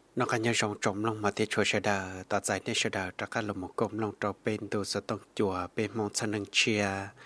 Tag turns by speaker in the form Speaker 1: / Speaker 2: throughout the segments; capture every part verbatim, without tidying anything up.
Speaker 1: nó cả nhà rong trồng long mà tiệt chùa sẽ đờ tỏ giải nên sẽ đờ tất cả là một cụm long trâu bên đồ sở tông chùa bên mong chân nâng chia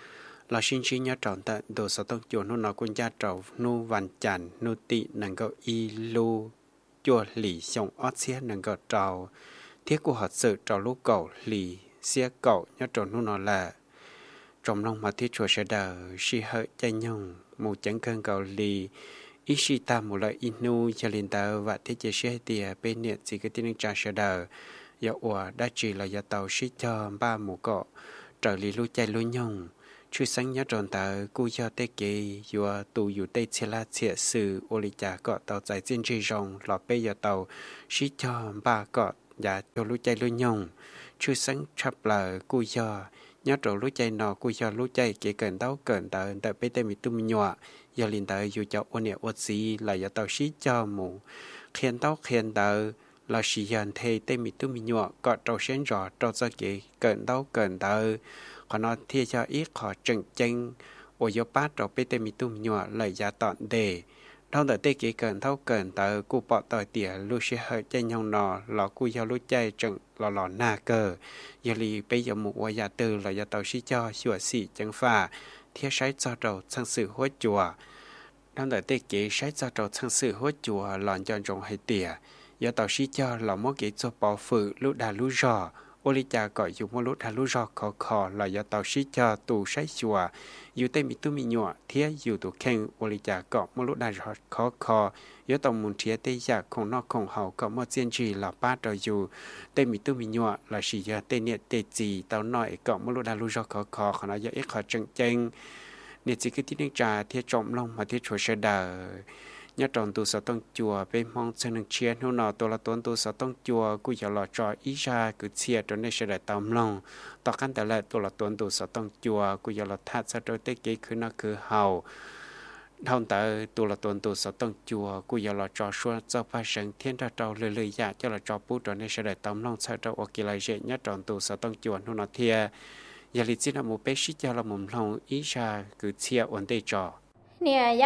Speaker 1: là xin chỉ nhớ trọn tận đồ sở tông chùa nó nói quân gia trâu nu văn chản nu tị nâng gạo y lu chùa lì sông ót xía nâng gạo trâu thiết của họ sự trâu lú cẩu lì xía cẩu nhớ trọn nó nói là trồng long mà tiệt chùa sẽ đờ si hơi chay nhung mù chẳng cơn gạo lì Ishita một loại inu cho liên tàu và thế chế xe tìa bên nhiệt chỉ cái tiếng trả sở đờ do ủa đã chỉ là do tàu xí cho ba mũ cọ trở lý lưu chạy lưu nhung chú sáng nhớ tròn tàu cú cho tế kỳ do tù dù tây xe la xe sự ô lý trả cọ tàu giải trên trì rồng lọ bê do tàu xí cho ba cọ và cho lưu chạy lưu nhung chú sáng chập là cú cho nhớ tròn lưu chạy nọ cú cho lưu chạy kể cận tàu cận tàu tại bê tê mì tùm nhọa giờ liên tới dù cho ôn nhẹ ôn gì là giờ tàu xí cho mù khen tàu khen tàu là sĩ dần thề tên mi tu mi nhọ có trâu sen rõ trâu cho kỹ cận tàu cận tàu còn nó thiê cho ít họ trừng chân ở giờ bát trâu bê tên mi tu mi nhọ là giá tọn đề đâu đợi tê kỹ cận tàu cận tàu cụ bỏ tỏi tỉa lu sẽ hơi chân nhau nọ lọ cụ giao lu chay trừng lọ lọ na cờ giờ li bây giờ một quả giá từ là giờ tàu xí cho sửa xỉ chân pha thiết sái cho trâu sang sự hốt chùa đang đợi tê kế sái cho trâu sang sự hốt chùa lòn cho trồng hay tỉa giờ tàu xí cho là mỗi cái cho bỏ phử lúc đà lúc rò ô li cha gọi dùng mỗi lúc đà lúc rò khó khó là giờ tàu xí cho tù sái chùa dù tê mi tu mi nhọ thiết dù tù khen ô li cha gọi mỗi lúc đà rò khó khó giờ tàu muốn thiết tê giả không nó không hậu có một diễn trì là ba rồi dù tê mi tu mi nhọ là chỉ giờ tê nhiệt tê gì tàu nói có mỗi lúc đà lúc rò khó khó khó nó giờ ít khó chân chân nên chỉ cái tiếng trà thiết trọng long mà thiết chùa sẽ đờ nhớ tròn tu sở tông chùa bên mong chân nâng chia nó nọ tu là tuấn tu sở tông chùa cứ giờ lọ trò ý ra cứ chia cho nên sẽ đại tầm lòng tao căn tại là tu là tuấn tu sở tông chùa cứ giờ lọ thắt sa trôi tết kỹ cứ nó cứ hầu thông tại tu là tuấn tu sở tông chùa cứ giờ lọ trò xuân cho phát sinh thiên ra trâu lười lười dạ cho là trò bút cho nên sẽ đại tầm lòng sa trâu ok lại dễ nhớ tròn tu sở tông chùa nó nọ thia giờ lịch sử là một bé sĩ cho là một lòng ý ra cứ chia ổn định trò
Speaker 2: nè